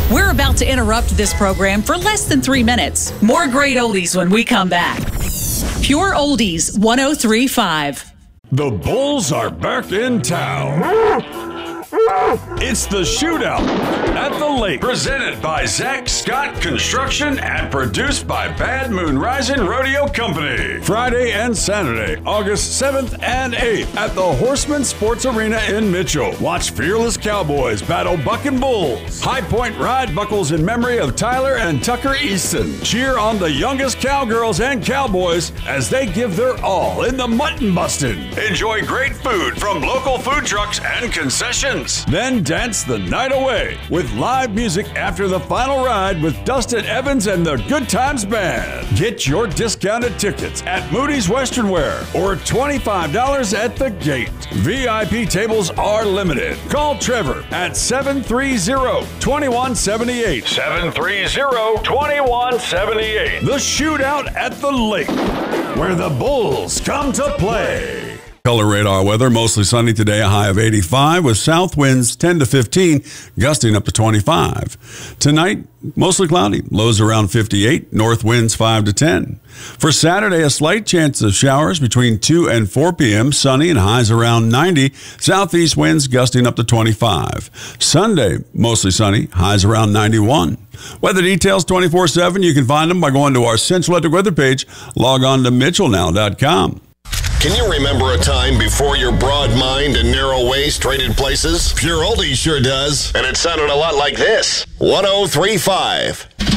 We're about to interrupt this program for less than 3 minutes. More great oldies when we come back. Pure Oldies 103.5. The Bulls are back in town. It's the Shootout at the Lake, presented by Zach Scott Construction and produced by Bad Moon Rising Rodeo Company. Friday and Saturday, August 7th and 8th at the Horseman Sports Arena in Mitchell. Watch Fearless Cowboys battle Bucking Bulls. High Point Ride buckles in memory of Tyler and Tucker Easton. Cheer on the youngest cowgirls and cowboys as they give their all in the mutton busting. Enjoy great food from local food trucks and concessions. Then dance the night away with live music after the final ride with Dustin Evans and the Good Times Band. Get your discounted tickets at Moody's Western Wear or $25 at the gate. VIP tables are limited. Call Trevor at 730-2178. 730-2178. The Shootout at the Lake, where the Bulls come to play. Color radar weather, mostly sunny today, a high of 85 with south winds 10 to 15, gusting up to 25. Tonight, mostly cloudy, lows around 58, north winds 5 to 10. For Saturday, a slight chance of showers between 2 and 4 p.m., sunny and highs around 90, southeast winds gusting up to 25. Sunday, mostly sunny, highs around 91. Weather details 24/7. You can find them by going to our Central Electric weather page. Log on to mitchellnow.com. Can you remember a time before your broad mind and narrow waist traded places? Pure Oldies sure does. And it sounded a lot like this. 103.5.